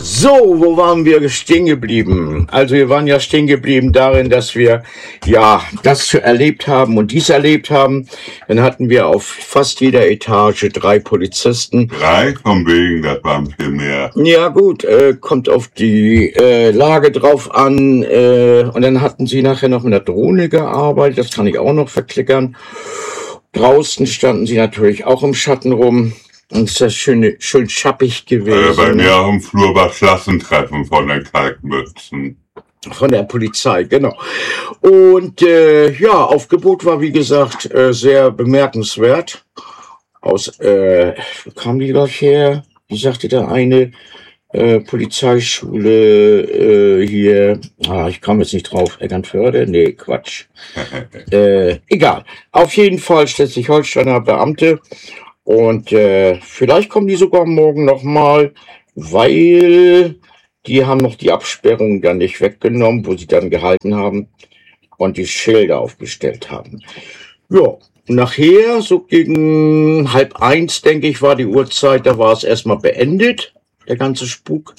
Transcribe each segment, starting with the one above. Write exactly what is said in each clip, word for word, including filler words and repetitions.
So, wo waren wir stehen geblieben? Also wir waren ja stehen geblieben darin, dass wir ja das erlebt haben und dies erlebt haben. Dann hatten wir auf fast jeder Etage drei Polizisten. Drei von wegen, das waren viel mehr. Ja gut, äh, kommt auf die äh, Lage drauf an. Äh, und dann hatten sie nachher noch mit der Drohne gearbeitet, das kann ich auch noch verklickern. Draußen standen sie natürlich auch im Schatten rum. Und ist das schön, schön schappig gewesen. Äh, bei mir auf dem Flur war Klassentreffen von den Kalkmützen. Von der Polizei, genau. Und äh, ja, Aufgebot war, wie gesagt, äh, sehr bemerkenswert. Aus, äh, wo kam die gleich her? Wie sagte der eine? Äh, Polizeischule äh, hier, ah, ich kam jetzt nicht drauf, Eckernförde? Nee, Quatsch. äh, egal. Auf jeden Fall Schleswig-Holsteiner Beamte. Und äh, vielleicht kommen die sogar morgen nochmal, weil die haben noch die Absperrung dann nicht weggenommen, wo sie dann gehalten haben und die Schilder aufgestellt haben. Ja, nachher, so gegen halb eins, denke ich, war die Uhrzeit, da war es erstmal beendet, der ganze Spuk.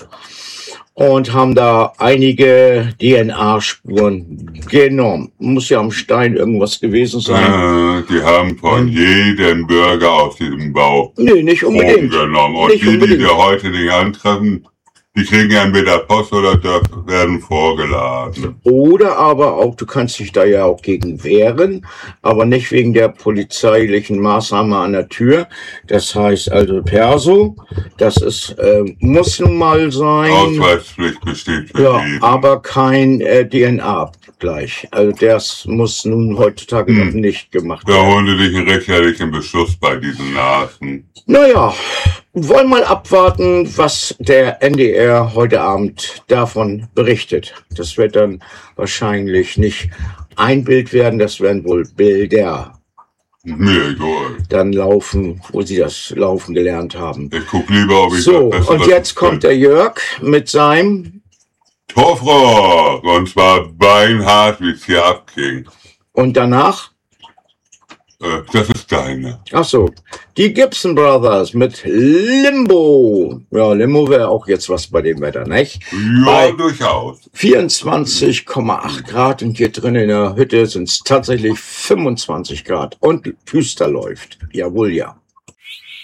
Und haben da einige D N A-Spuren genommen. Muss ja am Stein irgendwas gewesen sein. Äh, die haben von jedem Bürger aus diesem Bau Nee, nicht unbedingt. genommen. Und Nicht die, die unbedingt. wir heute nicht antreffen, die kriegen entweder Post oder dürfen- werden vorgeladen. Oder aber auch, du kannst dich da ja auch gegen wehren, aber nicht wegen der polizeilichen Maßnahme an der Tür. Das heißt also Perso, das ist, äh, muss nun mal sein. Ausweispflicht besteht für Ja, jeden. aber kein äh, D N A-Abgleich. Also das muss nun heutzutage Hm. noch nicht gemacht Da werden. holen sie sich einen richterlichen Beschluss bei diesen Nasen. Naja, wollen mal abwarten, was der N D R heute Abend davon berichtet. Das wird dann wahrscheinlich nicht ein Bild werden, das werden wohl Bilder Mir egal. dann laufen, wo sie das Laufen gelernt haben. Ich guck lieber, ob ich So, das Bessere und jetzt kommt der Jörg mit seinem, Torfrock. Und zwar beinhart, wie es hier abging. und danach, Äh, das ist deine. ach so, die Gibson Brothers mit Limbo. Ja, Limbo wäre auch jetzt was bei dem Wetter, nicht? Ja, Bei durchaus. vierundzwanzig Komma acht Grad und hier drin in der Hütte sind es tatsächlich fünfundzwanzig Grad und Düster läuft. Jawohl, ja.